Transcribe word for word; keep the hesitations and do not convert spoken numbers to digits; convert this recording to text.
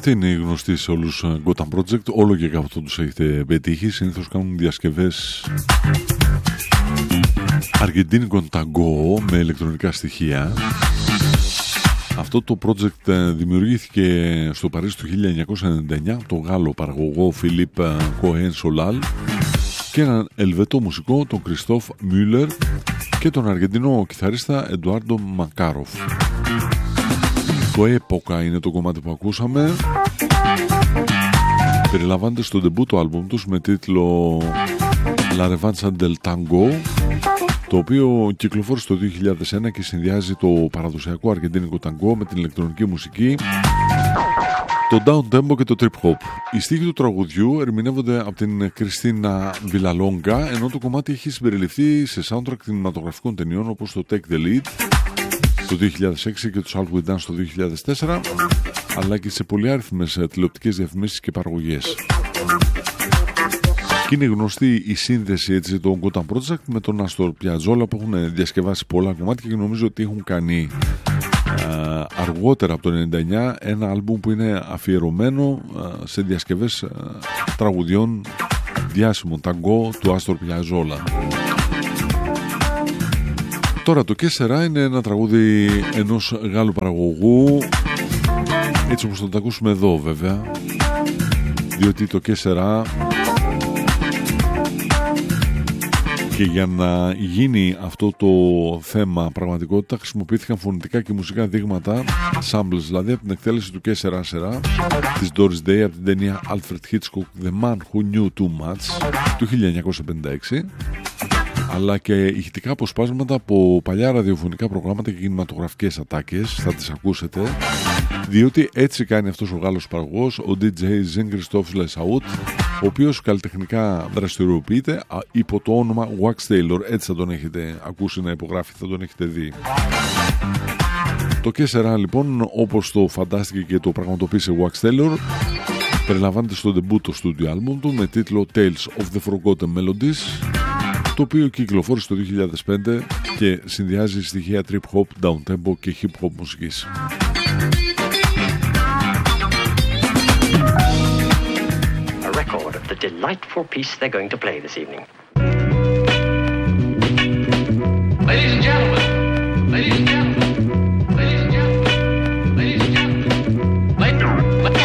Αυτή είναι η γνωστή σε όλους Gotham Project. Όλο και κάπου τους έχετε πετύχει. Συνήθως κάνουν διασκευές αργεντίνικων ταγκό με ηλεκτρονικά στοιχεία. Αυτό το project δημιουργήθηκε στο Παρίσι του χίλια εννιακόσια ενενήντα εννιά από τον Γάλλο παραγωγό Φιλίπ Κοέν Σολάλ και έναν Ελβετό μουσικό, τον Κριστόφ Μιούλερ, και τον Αργεντινό κιθαρίστα Εντουάρντο Μακάροφ. Το Έποκα είναι το κομμάτι που ακούσαμε. Περιλαμβάνεται στο ντεμπούτο άλμπουμ τους με τίτλο La Revancha del Tango, το οποίο κυκλοφόρησε το δύο χιλιάδες ένα και συνδυάζει το παραδοσιακό αργεντίνικο ταγκό με την ηλεκτρονική μουσική, το down tempo και το trip hop. Οι στίχοι του τραγουδιού ερμηνεύονται από την Κριστίνα Βιλαλόγκα, ενώ το κομμάτι έχει συμπεριληφθεί σε soundtrack κινηματογραφικών ταινιών όπως το Take the Lead το δύο χιλιάδες έξι και το South We Dance το δύο χιλιάδες τέσσερα, αλλά και σε πολυάριθμες τηλεοπτικές διαφημίσεις και παραγωγές. Και είναι γνωστή η σύνδεση, έτσι, των Gotham Project με τον Άστορ Πιατζόλα, που έχουν διασκευάσει πολλά κομμάτια και νομίζω ότι έχουν κάνει α, αργότερα από το ενενήντα εννιά ένα άλμπουμ που είναι αφιερωμένο α, σε διασκευές α, τραγουδιών διάσημων ταγκό του Άστορ Πιατζόλα. Τώρα το Κέσσερα είναι ένα τραγούδι ενός Γάλλου παραγωγού, έτσι όπως θα το ακούσουμε εδώ βέβαια, διότι το Κέσσερα, και για να γίνει αυτό το θέμα πραγματικότητα, χρησιμοποιήθηκαν φωνητικά και μουσικά δείγματα, samples δηλαδή, από την εκτέλεση του Κέσσερα Σερά της Doris Day από την ταινία Alfred Hitchcock The Man Who Knew Too Much του χίλια εννιακόσια πενήντα έξι, αλλά και ηχητικά αποσπάσματα από παλιά ραδιοφωνικά προγράμματα και κινηματογραφικές ατάκες, θα τις ακούσετε, διότι έτσι κάνει αυτός ο Γάλλος παραγωγός, ο ντι τζέι Jean-Christophe Lesaut, ο οποίος καλλιτεχνικά δραστηριοποιείται υπό το όνομα Wax Taylor. Έτσι θα τον έχετε ακούσει να υπογράφει, θα τον έχετε δει. Το Κέσσερα λοιπόν, όπως το φαντάστηκε και το πραγματοποίησε Wax Taylor, περιλαμβάνεται στο ντεμπούτο studio album του με τίτλο Tales of the Forgotten Melodies, το οποίο κυκλοφόρησε το δύο χιλιάδες πέντε και συνδυάζει στοιχεία trip hop, down tempo και hip hop μουσικής. A record of the delightful piece they're going to play this evening. Ladies and gentlemen,